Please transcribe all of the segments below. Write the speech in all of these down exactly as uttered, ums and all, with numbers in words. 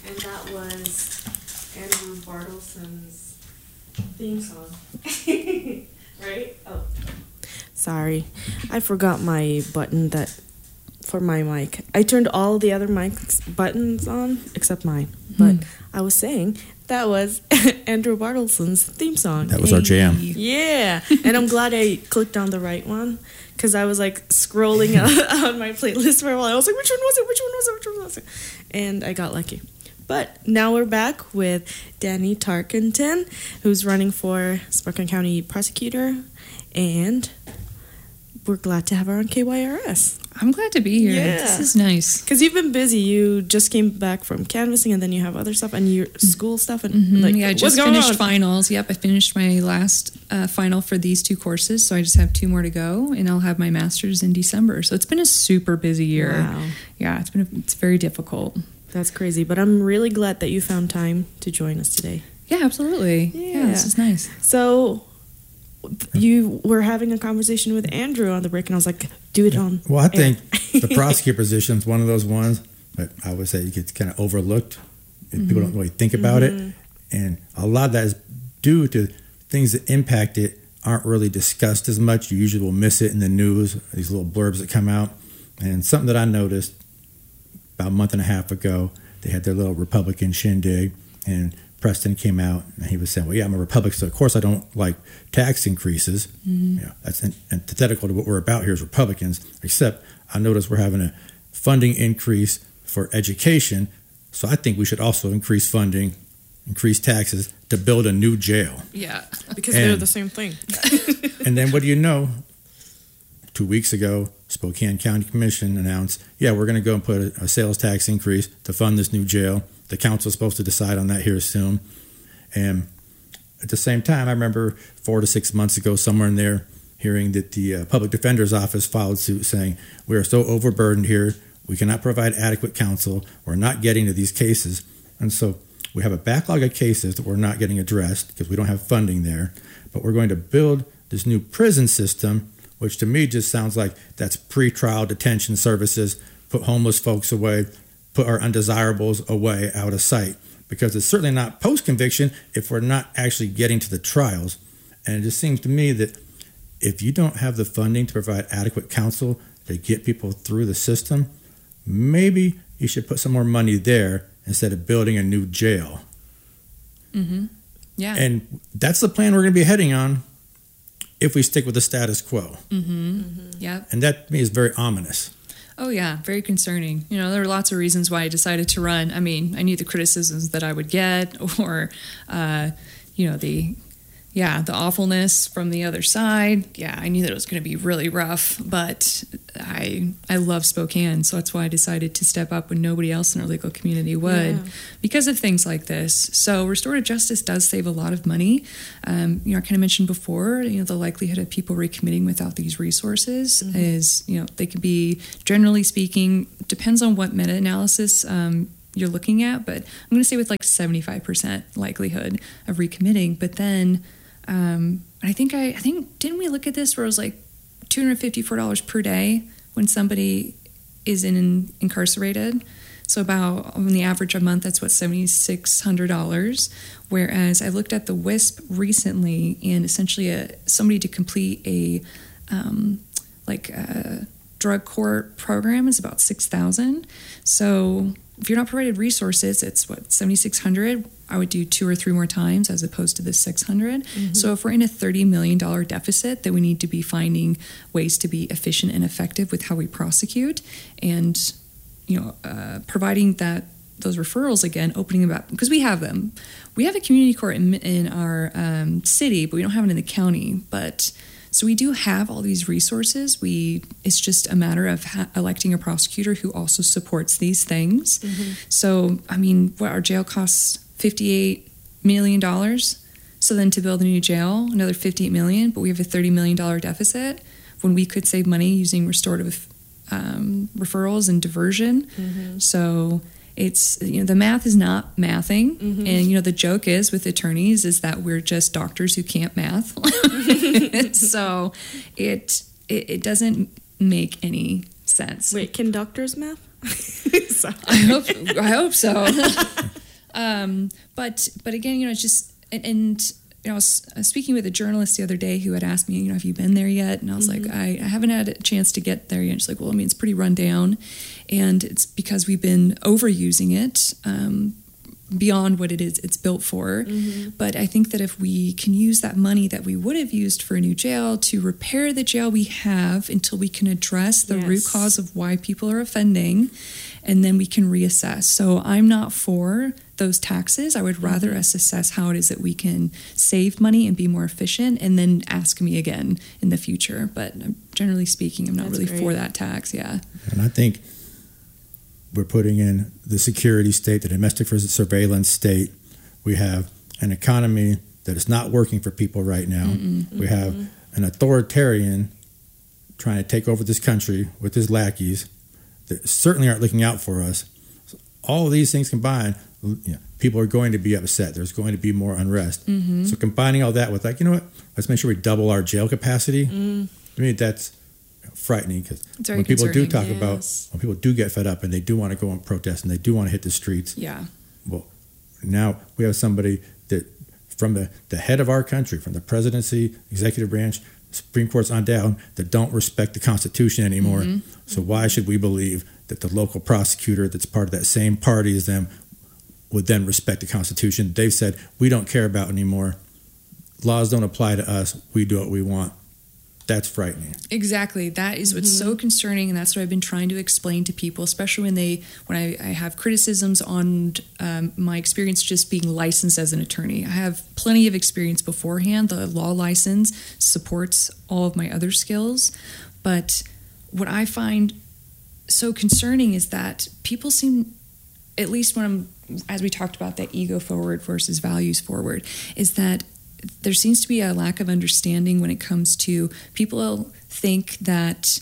And that was Andrew Bartleson's theme song. Right? Oh. Sorry. I forgot my button that for my mic. I turned all the other mic buttons on except mine. But mm. I was saying that was Andrew Bartleson's theme song. That was our jam. Yeah. And I'm glad I clicked on the right one because I was like scrolling on my playlist for a while. I was like, which one was it? Which one was it? Which one was it? And I got lucky. But now we're back with Danny Tarkenton, who's running for Spokane County Prosecutor. And we're glad to have her on K Y R S. I'm glad to be here. Yeah. This is nice. Because you've been busy. You just came back from canvassing, and then you have other stuff, and your school stuff. And mm-hmm. like, yeah, I just finished on? finals. Yep, I finished my last uh, final for these two courses, so I just have two more to go, and I'll have my master's in December. So it's been a super busy year. Wow. Yeah, it's been a, it's very difficult. That's crazy, but I'm really glad that you found time to join us today. Yeah, absolutely. Yeah, yeah this is nice. So you were having a conversation with Andrew on the break, and I was like, do it on Well, I think the prosecutor position is one of those ones that I would say you get kind of overlooked. Mm-hmm. People don't really think about mm-hmm. it. And a lot of that is due to things that impact it aren't really discussed as much. You usually will miss it in the news, these little blurbs that come out. And something that I noticed about a month and a half ago, they had their little Republican shindig, and Preston came out and he was saying, well, yeah, I'm a Republican, so of course I don't like tax increases. Mm-hmm. You know, that's antithetical to what we're about here as Republicans, except I noticed we're having a funding increase for education, so I think we should also increase funding, increase taxes to build a new jail. Yeah, because and, they're the same thing. And then what do you know? Two weeks ago, Spokane County Commission announced, yeah, we're going to go and put a, a sales tax increase to fund this new jail. The council is supposed to decide on that here soon. And at the same time, I remember four to six months ago, somewhere in there, hearing that the uh, public defender's office filed suit saying, we are so overburdened here, we cannot provide adequate counsel, we're not getting to these cases. And so we have a backlog of cases that we're not getting addressed because we don't have funding there. But we're going to build this new prison system, which to me just sounds like that's pretrial detention services, put homeless folks away, put our undesirables away out of sight, because it's certainly not post-conviction if we're not actually getting to the trials. And it just seems to me that if you don't have the funding to provide adequate counsel to get people through the system, maybe you should put some more money there instead of building a new jail. Mm-hmm. Yeah. And that's the plan we're going to be heading on if we stick with the status quo. Mm-hmm. Mm-hmm. Yeah. And that, to me, is very ominous. Oh, yeah, very concerning. You know, there were lots of reasons why I decided to run. I mean, I knew the criticisms that I would get or, uh, you know, the, yeah, the awfulness from the other side. Yeah, I knew that it was going to be really rough, but I I love Spokane, so that's why I decided to step up when nobody else in our legal community would, yeah. because of things like this. So restorative justice does save a lot of money. Um, you know, I kind of mentioned before, you know, the likelihood of people recommitting without these resources mm-hmm. is, you know, they could be, generally speaking, depends on what meta-analysis um, you're looking at, but I'm going to say with like seventy-five percent likelihood of recommitting. But then um, I think I, I think, didn't we look at this where it was like two hundred fifty-four dollars per day when somebody is in incarcerated? So about on the average a month, that's what, seven thousand six hundred dollars. Whereas I looked at the W I S P recently, and essentially a, somebody to complete a um, like a drug court program is about six thousand dollars. So if you're not provided resources, it's what, seven thousand six hundred dollars. I would do two or three more times as opposed to the six hundred. Mm-hmm. So if we're in a thirty million dollars deficit, then we need to be finding ways to be efficient and effective with how we prosecute, and you know, uh, providing that those referrals again, opening them up, because we have them. We have a community court in, in our um, city, but we don't have it in the county. But so we do have all these resources. We it's just a matter of ha- electing a prosecutor who also supports these things. Mm-hmm. So I mean, what our jail costs fifty-eight million dollars. So then to build a new jail, another fifty-eight million dollars, but we have a thirty million dollars deficit when we could save money using restorative um, referrals and diversion. Mm-hmm. So it's, you know, the math is not mathing. Mm-hmm. And, you know, the joke is with attorneys is that we're just doctors who can't math. So it, it it doesn't make any sense. Wait, can doctors math? I hope I hope so. um, but but again, you know, it's just and. and you know, I was speaking with a journalist the other day who had asked me, you know, have you been there yet? And I was mm-hmm. like, I, I haven't had a chance to get there yet. And she's like, well, I mean, it's pretty run down. And it's because we've been overusing it um, beyond what it is it's built for. Mm-hmm. But I think that if we can use that money that we would have used for a new jail to repair the jail we have until we can address the yes. root cause of why people are offending, and then we can reassess. So I'm not for those taxes. I would rather us assess how it is that we can save money and be more efficient, and then ask me again in the future. But generally speaking, I'm not That's really great. for that tax. Yeah. And I think we're putting in the security state, the domestic surveillance state. We have an economy that is not working for people right now. Mm-mm. We have an authoritarian trying to take over this country with his lackeys that certainly aren't looking out for us. So all of these things combined, you know, people are going to be upset. There's going to be more unrest. Mm-hmm. So combining all that with, like, you know what, let's make sure we double our jail capacity. Mm. I mean, that's frightening, because when people do talk yes. about, when people do get fed up and they do want to go and protest and they do want to hit the streets. Yeah. Well, now we have somebody that from the, the head of our country, from the presidency, executive branch, Supreme Court's on down, that don't respect the Constitution anymore. Mm-hmm. So why should we believe that the local prosecutor that's part of that same party as them would then respect the Constitution? They've said, we don't care about anymore. Laws don't apply to us. We do what we want. That's frightening. Exactly. That is what's mm-hmm. so concerning, and that's what I've been trying to explain to people, especially when they when I, I have criticisms on um, my experience just being licensed as an attorney. I have plenty of experience beforehand. The law license supports all of my other skills, but what I find so concerning is that people seem, at least when I'm, as we talked about that ego forward versus values forward, is that there seems to be a lack of understanding when it comes to people think that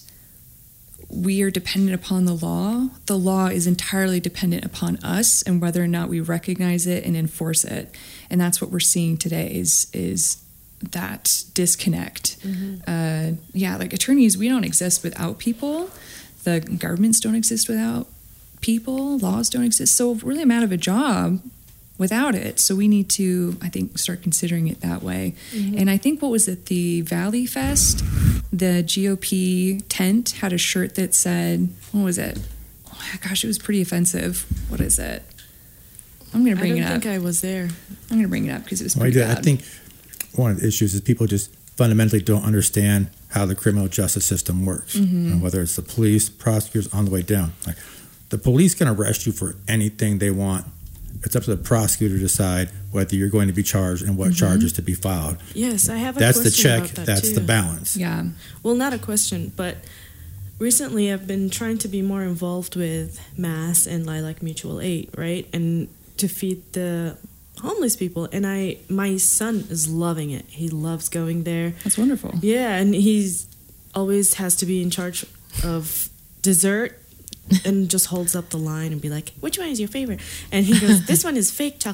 we are dependent upon the law. The law is entirely dependent upon us and whether or not we recognize it and enforce it. And that's what we're seeing today is is that disconnect. Mm-hmm. Uh, yeah, like attorneys, we don't exist without people. The governments don't exist without people. Laws don't exist. So really I'm out of a job without it. So we need to, I think, start considering it that way. Mm-hmm. And I think, what was it, the Valley Fest, the G O P tent had a shirt that said, what was it? Oh my gosh, it was pretty offensive. What is it? I'm going to bring it up. I don't think I was there. I'm going to bring it up because it was pretty well, I, bad. I think one of the issues is people just fundamentally don't understand how the criminal justice system works. Mm-hmm. And whether it's the police, prosecutors, on the way down. Like, the police can arrest you for anything they want. It's up to the prosecutor to decide whether you're going to be charged and what mm-hmm. charges to be filed. Yes, I have a that's question about that, too. That's the check. That's the balance. Yeah. Well, not a question, but recently I've been trying to be more involved with Mass and Lilac Mutual Aid, right? And to feed the homeless people. And I, my son is loving it. He loves going there. That's wonderful. Yeah, and he's always has to be in charge of dessert and just holds up the line and be like, which one is your favorite? And he goes, this one is fake chocolate